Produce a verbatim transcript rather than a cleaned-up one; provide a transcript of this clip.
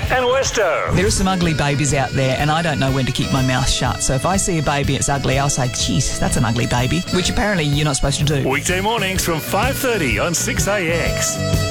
Matt and Westo. There are some ugly babies out there, and I don't know when to keep my mouth shut. So if I see a baby it's ugly, I'll say, geez, that's an ugly baby, which apparently you're not supposed to do. Weekday mornings from five thirty on six A X.